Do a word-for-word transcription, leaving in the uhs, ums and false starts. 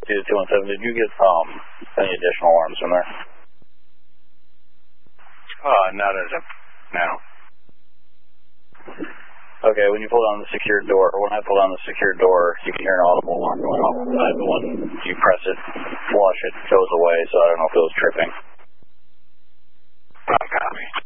to two one seven, did you get um any additional alarms from there? Uh, not as of now. Okay, when you pull down the secured door, or when I pull down the secured door, you can hear an audible alarm going off inside, but when you press it, flush, it goes away, so I don't know if it was tripping.